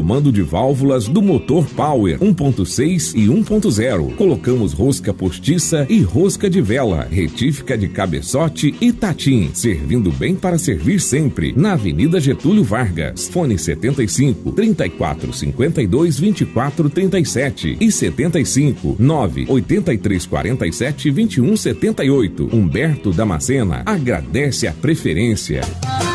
comando de válvulas do motor Power 1.6 e 1.0. Colocamos rosca postiça e rosca de vela, retífica de cabeçote e tatim, servindo bem para servir sempre. Na Avenida Getúlio Vargas, fone 75 34 52 24 37 e 75 9 83 47 21 78. Humberto Damascena agradece a preferência.